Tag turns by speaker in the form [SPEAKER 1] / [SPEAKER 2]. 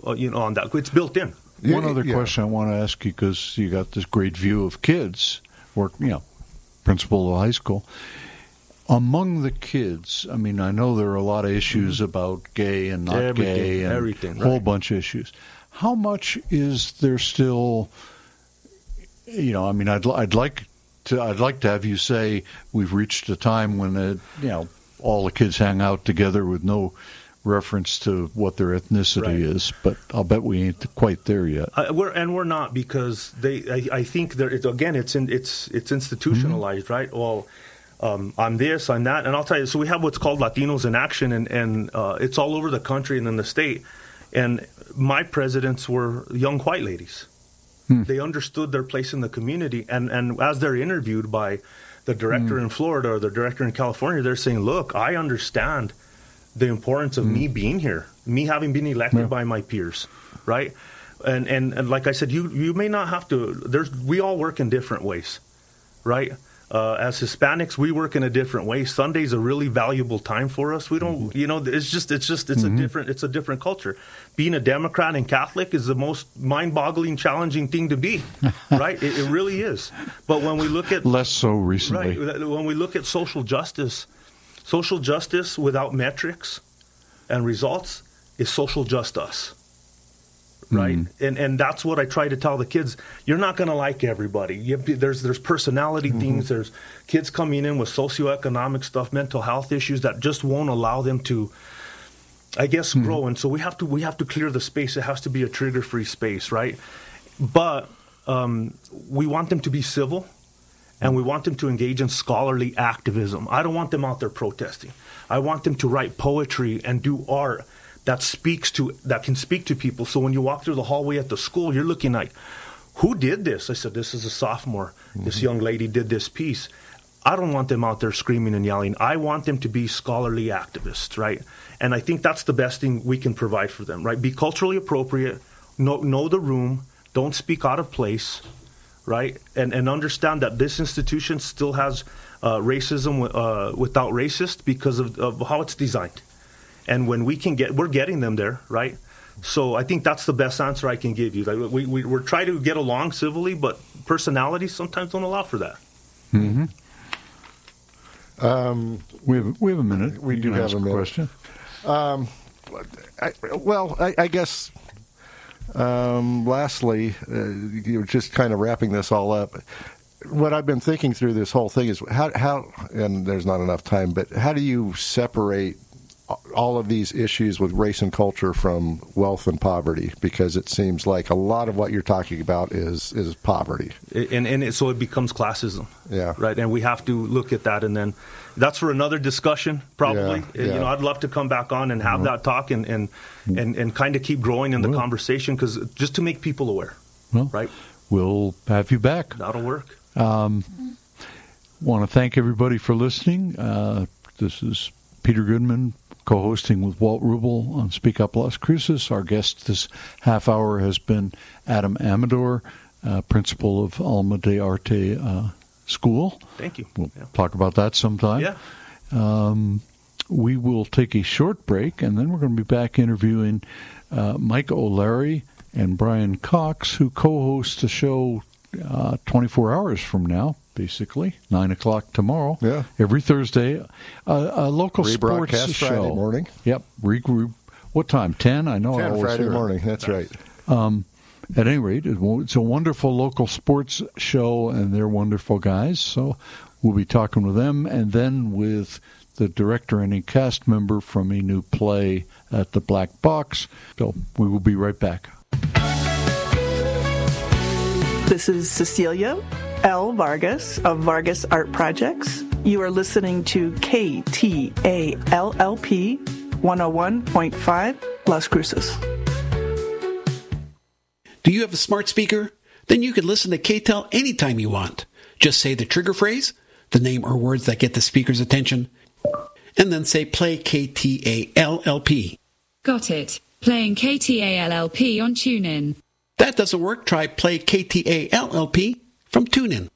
[SPEAKER 1] on that. It's built in.
[SPEAKER 2] One other question I want to ask you, because you got this great view of kids, or principal of high school. Among the kids, I mean, I know there are a lot of issues about gay and not gay, and
[SPEAKER 1] everything,
[SPEAKER 2] a whole bunch of issues. How much is there still? I mean, I'd like to have you say we've reached a time when all the kids hang out together with no reference to what their ethnicity is, but I'll bet we ain't quite there yet.
[SPEAKER 1] We're not, because I think it's institutionalized, right? Well, I'm this, I'm that, and I'll tell you. So we have what's called Latinos in Action, and it's all over the country and in the state. And my presidents were young white ladies. They understood their place in the community, and as they're interviewed by the director in Florida or the director in California, they're saying, "Look, I understand the importance of me being here, me having been elected by my peers, right?" And like I said, you may not have to. We all work in different ways, right? As Hispanics, we work in a different way. Sunday's a really valuable time for us. We don't, it's a different culture. Being a Democrat and Catholic is the most mind-boggling, challenging thing to be, right? It really is. But when we look at
[SPEAKER 2] less so recently,
[SPEAKER 1] right? When we look at social justice without metrics and results is social just us. Right, and that's what I try to tell the kids. You're not going to like everybody. There's personality things. There's kids coming in with socioeconomic stuff, mental health issues that just won't allow them to, I guess, grow. And so we have to clear the space. It has to be a trigger-free space, right? But we want them to be civil, and we want them to engage in scholarly activism. I don't want them out there protesting. I want them to write poetry and do art that can speak to people. So when you walk through the hallway at the school, you're looking like, who did this? I said, this is a sophomore. This young lady did this piece. I don't want them out there screaming and yelling. I want them to be scholarly activists, right? And I think that's the best thing we can provide for them, right? Be culturally appropriate, know the room, don't speak out of place, right? And understand that this institution still has racism without racist because of how it's designed. And when we're getting them there, right? So I think that's the best answer I can give you. Like we're trying to get along civilly, but personalities sometimes don't allow for that.
[SPEAKER 2] Mm-hmm. We have a minute.
[SPEAKER 3] We do have a minute.
[SPEAKER 2] Question.
[SPEAKER 3] I guess. Lastly, just kind of wrapping this all up. What I've been thinking through this whole thing is how, and there's not enough time, but how do you separate all of these issues with race and culture from wealth and poverty? Because it seems like a lot of what you're talking about is poverty.
[SPEAKER 1] So it becomes classism.
[SPEAKER 3] Yeah.
[SPEAKER 1] Right. And we have to look at that. And then that's for another discussion, probably.
[SPEAKER 3] Yeah.
[SPEAKER 1] I'd love to come back on and have that talk and kind of keep growing in the conversation, because just to make people aware.
[SPEAKER 2] Well,
[SPEAKER 1] right.
[SPEAKER 2] We'll have you back.
[SPEAKER 1] That'll work.
[SPEAKER 2] Want to thank everybody for listening. This is Peter Goodman, co-hosting with Walt Rubel on Speak Up Las Cruces. Our guest this half hour has been Adam Amador, principal of Alma de Arte School.
[SPEAKER 1] Thank you.
[SPEAKER 2] We'll talk about that sometime.
[SPEAKER 1] Yeah.
[SPEAKER 2] We will take a short break, and then we're going to be back interviewing Mike O'Leary and Brian Cox, who co-host the show 24 hours from now, basically, 9 o'clock tomorrow.
[SPEAKER 3] Yeah.
[SPEAKER 2] Every Thursday, a local sports
[SPEAKER 3] rebroadcast
[SPEAKER 2] show.
[SPEAKER 3] Friday morning.
[SPEAKER 2] Yep. What time? 10? I know
[SPEAKER 3] 10
[SPEAKER 2] I always
[SPEAKER 3] Friday
[SPEAKER 2] hear.
[SPEAKER 3] morning. That's right.
[SPEAKER 2] At any rate, it's a wonderful local sports show, and they're wonderful guys. So we'll be talking with them, and then with the director and a cast member from a new play at the Black Box. So we will be right back.
[SPEAKER 4] This is Cecilia L. Vargas of Vargas Art Projects. You are listening to KTALLP 101.5 Las Cruces.
[SPEAKER 5] Do you have a smart speaker? Then you can listen to KTEL anytime you want. Just say the trigger phrase, the name or words that get the speaker's attention, and then say play KTALLP.
[SPEAKER 6] Got it. Playing KTALLP on TuneIn.
[SPEAKER 5] That doesn't work. Try play KTALLP from TuneIn.